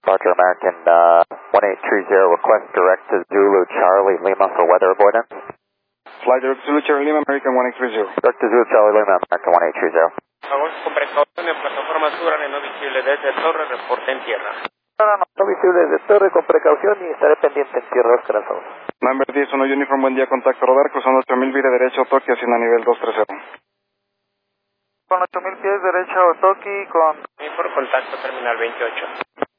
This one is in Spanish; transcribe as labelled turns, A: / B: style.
A: Roger, American 1830, request direct to Zulu Charlie Lima for weather avoidance.
B: Fly direct to Zulu Charlie Lima, American 1830.
A: Direct to Zulu Charlie Lima, American 1830.
C: Favor, con precaución en plataforma sur, no visible desde torre, reporte en tierra.
A: No visible desde torre con precaución y estaré pendiente en tierra, Oscar Alfa.
B: Number 10, 1 Uniform, buen día, contacto radar, cruzando 8000 vire derecho, Tokio, haciendo a nivel 230.
A: Con 8000 pies derecho, Toki, con...
C: Por contacto terminal 28.